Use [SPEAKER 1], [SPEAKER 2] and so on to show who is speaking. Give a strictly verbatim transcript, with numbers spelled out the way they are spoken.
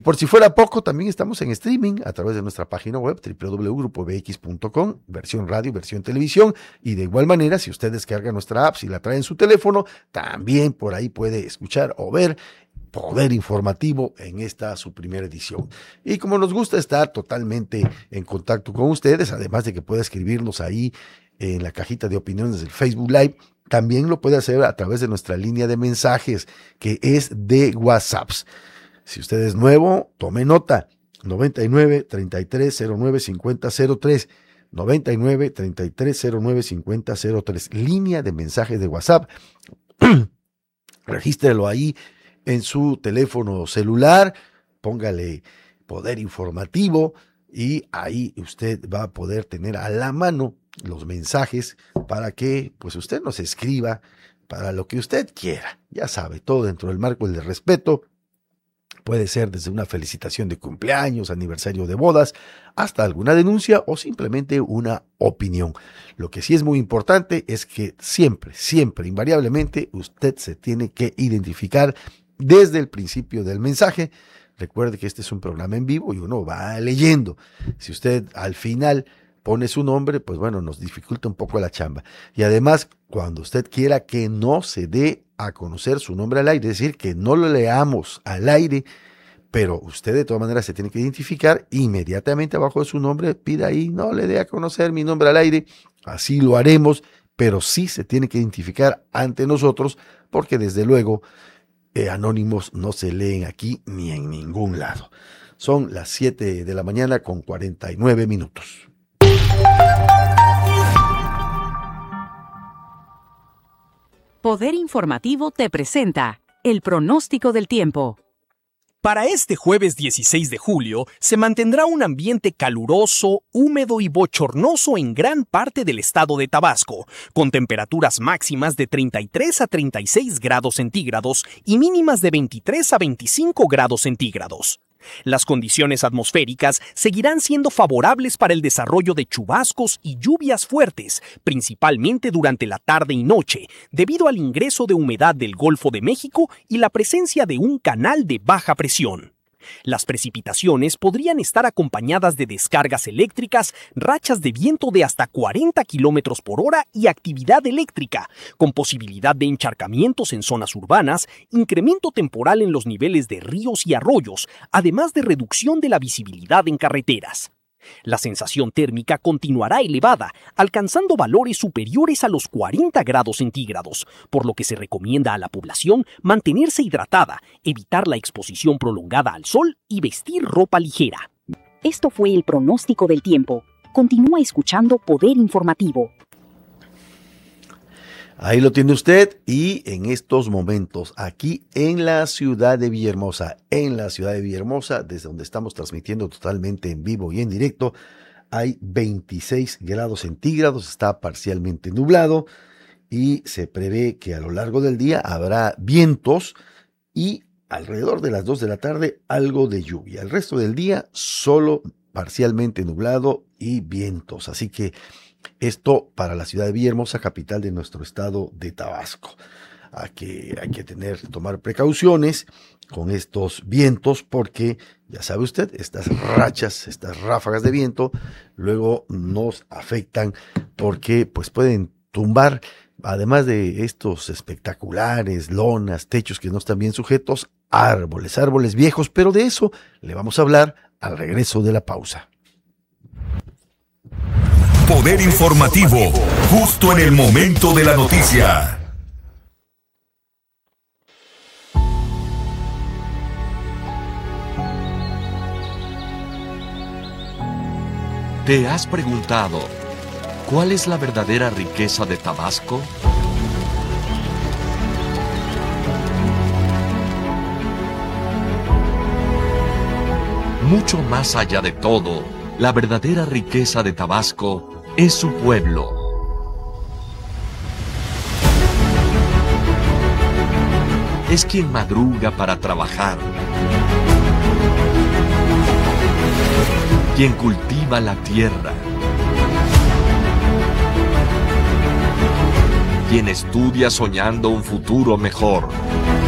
[SPEAKER 1] Por si fuera poco, también estamos en streaming a través de nuestra página web doble u doble u doble u punto grupo b x punto com, versión radio, versión televisión, y de igual manera, si usted descarga nuestra app, si la trae en su teléfono, también por ahí puede escuchar o ver Poder Informativo en esta su primera edición. Y como nos gusta estar totalmente en contacto con ustedes, además de que puede escribirnos ahí en la cajita de opiniones del Facebook Live, también lo puede hacer a través de nuestra línea de mensajes, que es de WhatsApp. Si usted es nuevo, tome nota, noventa y nueve, treinta y tres, cero nueve, cincuenta, cero tres, noventa y nueve, treinta y tres, cero nueve, cincuenta, cero tres, línea de mensajes de WhatsApp. Regístrelo ahí en su teléfono celular, póngale Poder Informativo y ahí usted va a poder tener a la mano los mensajes para que pues usted nos escriba para lo que usted quiera. Ya sabe, todo dentro del marco del respeto. Puede ser desde una felicitación de cumpleaños, aniversario de bodas, hasta alguna denuncia o simplemente una opinión. Lo que sí es muy importante es que siempre, siempre, invariablemente, usted se tiene que identificar desde el principio del mensaje. Recuerde que este es un programa en vivo y uno va leyendo. Si usted al final pone su nombre, pues bueno, nos dificulta un poco la chamba. Y además, cuando usted quiera que no se dé a conocer su nombre al aire, es decir, que no lo leamos al aire, pero usted de todas maneras se tiene que identificar inmediatamente abajo de su nombre, pida ahí, no le dé a conocer mi nombre al aire, así lo haremos, pero sí se tiene que identificar ante nosotros, porque desde luego eh, anónimos no se leen aquí ni en ningún lado. Son las siete de la mañana con cuarenta y nueve minutos.
[SPEAKER 2] Poder Informativo te presenta el pronóstico del tiempo.
[SPEAKER 3] Para este jueves dieciséis de julio se mantendrá un ambiente caluroso, húmedo y bochornoso en gran parte del estado de Tabasco, con temperaturas máximas de treinta y tres a treinta y seis grados centígrados y mínimas de veintitrés a veinticinco grados centígrados. Las condiciones atmosféricas seguirán siendo favorables para el desarrollo de chubascos y lluvias fuertes, principalmente durante la tarde y noche, debido al ingreso de humedad del Golfo de México y la presencia de un canal de baja presión. Las precipitaciones podrían estar acompañadas de descargas eléctricas, rachas de viento de hasta cuarenta kilómetros por hora y actividad eléctrica, con posibilidad de encharcamientos en zonas urbanas, incremento temporal en los niveles de ríos y arroyos, además de reducción de la visibilidad en carreteras. La sensación térmica continuará elevada, alcanzando valores superiores a los cuarenta grados centígrados, por lo que se recomienda a la población mantenerse hidratada, evitar la exposición prolongada al sol y vestir ropa ligera.
[SPEAKER 2] Esto fue el pronóstico del tiempo. Continúa escuchando Poder Informativo.
[SPEAKER 1] Ahí lo tiene usted, y en estos momentos aquí en la ciudad de Villahermosa, en la ciudad de Villahermosa, desde donde estamos transmitiendo totalmente en vivo y en directo, hay veintiséis grados centígrados, está parcialmente nublado y se prevé que a lo largo del día habrá vientos y alrededor de las dos de la tarde algo de lluvia. El resto del día solo parcialmente nublado y vientos, así que esto para la ciudad de Villahermosa, capital de nuestro estado de Tabasco. Hay que, hay que tener, tomar precauciones con estos vientos porque, ya sabe usted, estas rachas, estas ráfagas de viento luego nos afectan porque pues pueden tumbar, además de estos espectaculares lonas, techos que no están bien sujetos, árboles, árboles viejos, pero de eso le vamos a hablar al regreso de la pausa.
[SPEAKER 4] Poder Informativo, justo en el momento de la noticia.
[SPEAKER 5] ¿Te has preguntado cuál es la verdadera riqueza de Tabasco? Mucho más allá de todo, la verdadera riqueza de Tabasco es su pueblo. Es quien madruga para trabajar, quien cultiva la tierra, quien estudia soñando un futuro mejor,